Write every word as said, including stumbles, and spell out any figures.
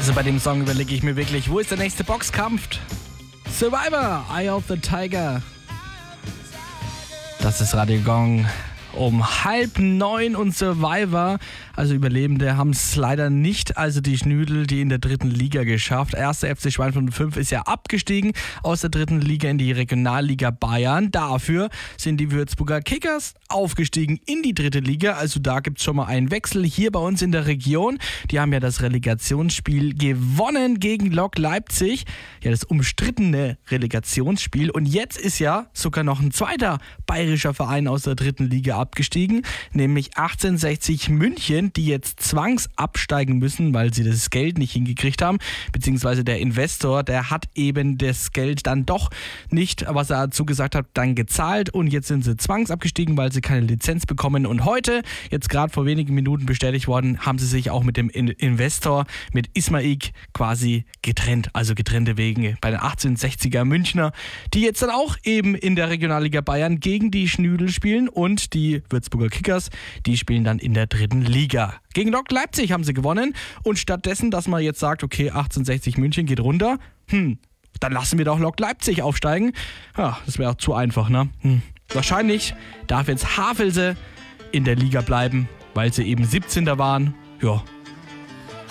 Also bei dem Song überlege ich mir wirklich, wo ist der nächste Boxkampf? Survivor, Eye of the Tiger. Das ist Radio Gong um halb neun und Survivor, also Überlebende, haben es leider nicht, also die Schnüdel, die in der dritten Liga geschafft. Erster F C Schweinfurt fünf ist ja abgestiegen aus der dritten Liga in die Regionalliga Bayern. Dafür sind die Würzburger Kickers aufgestiegen in die dritte Liga, also da gibt es schon mal einen Wechsel hier bei uns in der Region. Die haben ja das Relegationsspiel gewonnen gegen Lok Leipzig, ja das umstrittene Relegationsspiel, und jetzt ist ja sogar noch ein zweiter bayerischer Verein aus der dritten Liga abgestiegen, nämlich achtzehnhundertsechzig München, die jetzt zwangsabsteigen müssen, weil sie das Geld nicht hingekriegt haben, beziehungsweise der Investor, der hat eben das Geld dann doch nicht, was er dazu gesagt hat, dann gezahlt, und jetzt sind sie zwangsabgestiegen, weil sie keine Lizenz bekommen, und heute, jetzt gerade vor wenigen Minuten bestätigt worden, haben sie sich auch mit dem Investor, mit Ismaik quasi getrennt, also getrennte Wege bei den achtzehnhundertsechziger Münchner, die jetzt dann auch eben in der Regionalliga Bayern gegen die Schnüdel spielen, und die Würzburger Kickers, die spielen dann in der dritten Liga. Gegen Lok Leipzig haben sie gewonnen, und stattdessen, dass man jetzt sagt, okay, achtzehnhundertsechzig München geht runter, hm, dann lassen wir doch Lok Leipzig aufsteigen. Ja, das wäre auch zu einfach, ne? Hm. Wahrscheinlich darf jetzt Havelse in der Liga bleiben, weil sie eben siebzehnter waren. Ja,